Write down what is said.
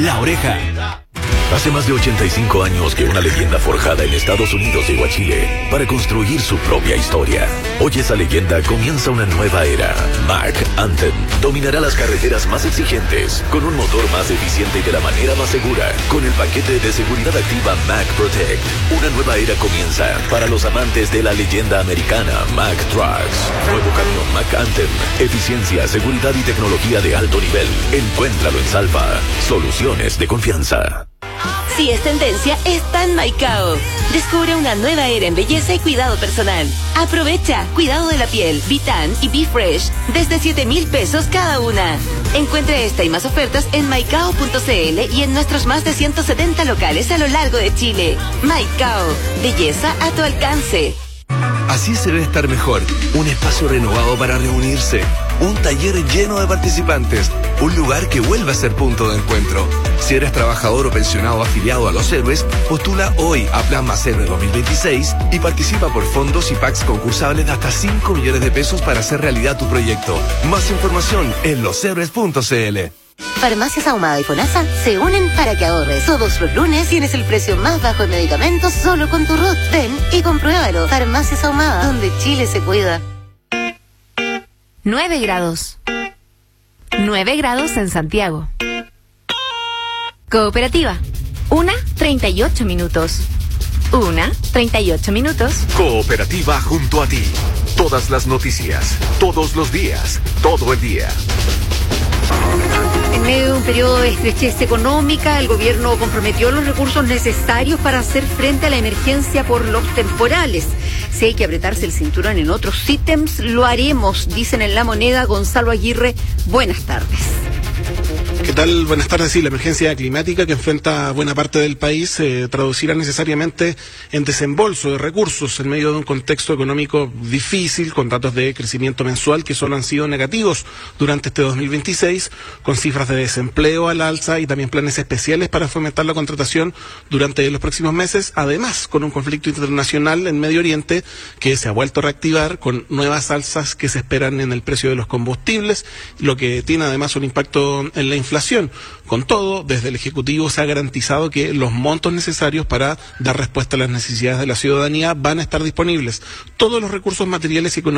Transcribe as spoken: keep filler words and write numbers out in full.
La Oreja. Hace más de ochenta y cinco años que una leyenda forjada en Estados Unidos llegó a Chile para construir su propia historia. Hoy esa leyenda comienza una nueva era. Mack Anthem dominará las carreteras más exigentes con un motor más eficiente y de la manera más segura, con el paquete de seguridad activa Mack Protect. Una nueva era comienza para los amantes de la leyenda americana Mack Trucks. Nuevo camión Mack Anthem. Eficiencia, seguridad y tecnología de alto nivel. Encuéntralo en Salva. Soluciones de confianza. Si es tendencia, está en Maicao. Descubre una nueva era en belleza y cuidado personal. Aprovecha cuidado de la piel, Vitan y Be Fresh desde siete mil pesos cada una. Encuentra esta y más ofertas en maicao punto cl y en nuestros más de ciento setenta locales a lo largo de Chile. Maicao, belleza a tu alcance. Así se debe estar mejor. Un espacio renovado para reunirse. Un taller lleno de participantes. Un lugar que vuelva a ser punto de encuentro. Si eres trabajador o pensionado afiliado a Los Héroes, postula hoy a Plan Más Héroe dos mil veintiséis y participa por fondos y packs concursables de hasta cinco millones de pesos para hacer realidad tu proyecto. Más información en los héroes punto cl. Farmacias Ahumada y FONASA se unen para que ahorres. Todos los lunes tienes el precio más bajo en medicamentos solo con tu R U T. Ven y compruébalo. Farmacias Ahumada, donde Chile se cuida. nueve grados. nueve grados en Santiago. Cooperativa. Una, treinta y ocho minutos. Una, treinta y ocho minutos. Cooperativa junto a ti. Todas las noticias, todos los días, todo el día. En medio de un periodo de estrechez económica, el gobierno comprometió los recursos necesarios para hacer frente a la emergencia por los temporales. Si hay que apretarse el cinturón en otros ítems, lo haremos, dicen en La Moneda. Gonzalo Aguirre, buenas tardes. ¿Qué tal? Buenas tardes. Sí, la emergencia climática que enfrenta buena parte del país se eh, traducirá necesariamente en desembolso de recursos en medio de un contexto económico difícil, con datos de crecimiento mensual que solo han sido negativos durante este dos mil veintiséis, con cifras de desempleo al alza y también planes especiales para fomentar la contratación durante los próximos meses, además con un conflicto internacional en Medio Oriente que se ha vuelto a reactivar con nuevas alzas que se esperan en el precio de los combustibles, lo que tiene además un impacto en la inflación. Con todo, desde el Ejecutivo se ha garantizado que los montos necesarios para dar respuesta a las necesidades de la ciudadanía van a estar disponibles. Todos los recursos materiales y económicos